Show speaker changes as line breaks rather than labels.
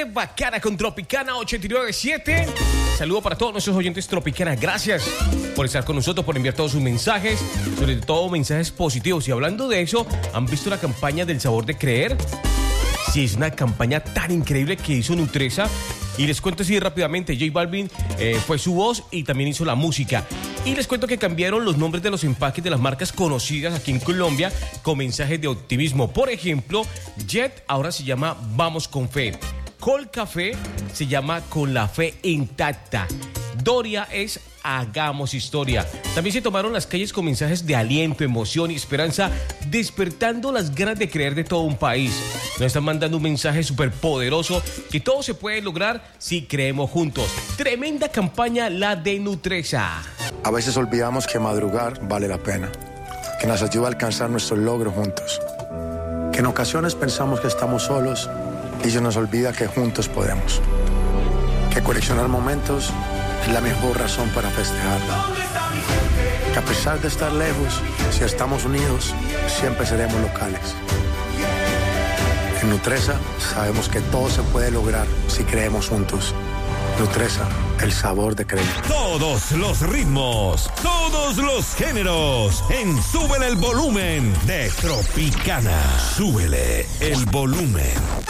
Bacana con Tropicana 897. Saludo para todos nuestros oyentes Tropicana. Gracias por estar con nosotros, por enviar todos sus mensajes, sobre todo mensajes positivos. Y hablando de eso, ¿han visto la campaña del sabor de creer? Sí, es una campaña tan increíble que hizo Nutresa. Y les cuento así rápidamente, J Balvin fue su voz y también hizo la música. Y les cuento que cambiaron los nombres de los empaques de las marcas conocidas aquí en Colombia con mensajes de optimismo. Por ejemplo, Jet ahora se llama Vamos con Fe. Col Café se llama Con la Fe Intacta. Doria es Hagamos Historia. También se tomaron las calles con mensajes de aliento, emoción y esperanza, despertando las ganas de creer de todo un país. Nos están mandando un mensaje súper poderoso que todo se puede lograr si creemos juntos. Tremenda campaña la de Nutresa.
A veces olvidamos que madrugar vale la pena, que nos ayuda a alcanzar nuestros logros juntos, que en ocasiones pensamos que estamos solos y se nos olvida que juntos podemos, que coleccionar momentos es la mejor razón para festejar, que a pesar de estar lejos, si estamos unidos, siempre seremos locales. En Nutresa sabemos que todo se puede lograr si creemos juntos. Nutresa, el sabor de creer.
Todos los ritmos, todos los géneros, en Súbele el Volumen de Tropicana. Súbele el volumen.